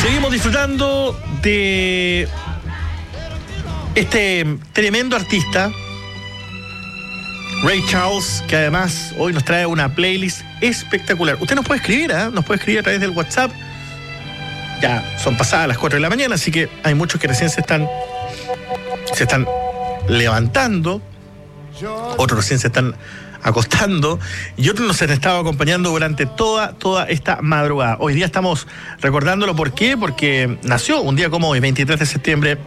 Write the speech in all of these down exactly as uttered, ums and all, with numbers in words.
Seguimos disfrutando de este tremendo artista, Ray Charles, que además hoy nos trae una playlist espectacular. Usted nos puede escribir, ¿eh? Nos puede escribir a través del WhatsApp. Ya son pasadas las cuatro de la mañana, así que hay muchos que recién se están, se están levantando, otros recién se están acostando y otros nos han estado acompañando durante toda, toda esta madrugada. Hoy día estamos recordándolo. ¿Por qué? Porque nació un día como hoy, veintitrés de septiembre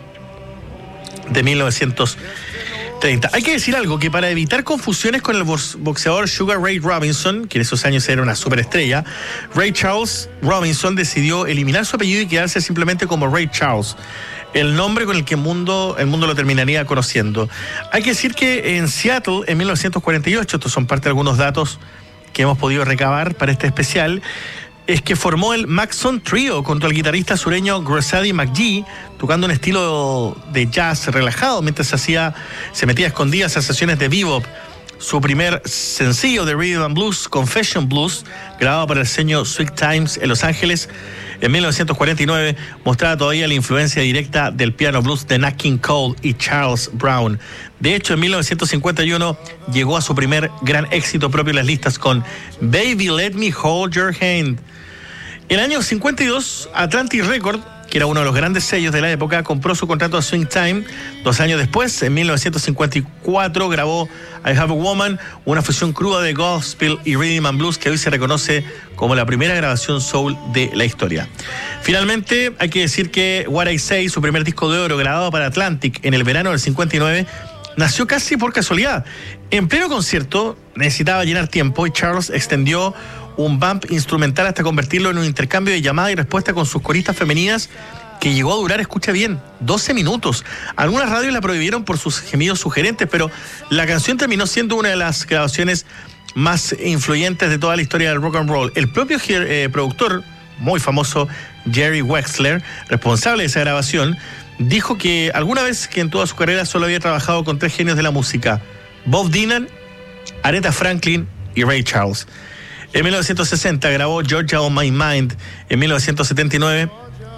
de mil novecientos treinta. Hay que decir algo, que para evitar confusiones con el boxeador Sugar Ray Robinson, que en esos años era una superestrella, Ray Charles Robinson decidió eliminar su apellido y quedarse simplemente como Ray Charles, el nombre con el que el mundo, el mundo lo terminaría conociendo. Hay que decir que en Seattle, en mil novecientos cuarenta y ocho, estos son parte de algunos datos que hemos podido recabar para este especial, es que formó el Maxon Trio junto al guitarrista sureño Gressady McGee, tocando un estilo de jazz relajado mientras se, hacía, se metía a escondidas a sesiones de bebop. Su primer sencillo de Rhythm and Blues, Confession Blues, grabado para el sello Sweet Times en Los Ángeles en mil novecientos cuarenta y nueve, mostraba todavía la influencia directa del piano blues de Nat King Cole y Charles Brown. De hecho, en mil novecientos cincuenta y uno llegó a su primer gran éxito propio en las listas con Baby Let Me Hold Your Hand. En el año cincuenta y dos, Atlantic Records, que era uno de los grandes sellos de la época, compró su contrato a Swing Time. Dos años después, en mil novecientos cincuenta y cuatro, grabó I Have a Woman, una fusión cruda de gospel y rhythm and blues que hoy se reconoce como la primera grabación soul de la historia. Finalmente, hay que decir que What I Say, su primer disco de oro grabado para Atlantic en el verano del cincuenta y nueve, nació casi por casualidad. En pleno concierto, necesitaba llenar tiempo y Charles extendió un bump instrumental hasta convertirlo en un intercambio de llamada y respuesta con sus coristas femeninas que llegó a durar, escucha bien, doce minutos. Algunas radios la prohibieron por sus gemidos sugerentes, pero la canción terminó siendo una de las grabaciones más influyentes de toda la historia del rock and roll. El propio eh, productor, muy famoso, Jerry Wexler, responsable de esa grabación, dijo que alguna vez que en toda su carrera solo había trabajado con tres genios de la música: Bob Dylan, Aretha Franklin y Ray Charles. En mil novecientos sesenta grabó Georgia on My Mind. En mil novecientos setenta y nueve,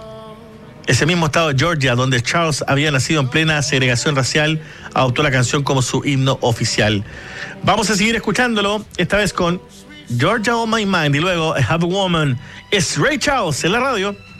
ese mismo estado de Georgia, donde Charles había nacido en plena segregación racial, adoptó la canción como su himno oficial. Vamos a seguir escuchándolo, esta vez con Georgia on My Mind y luego I Have a Woman. Es Ray Charles en la radio.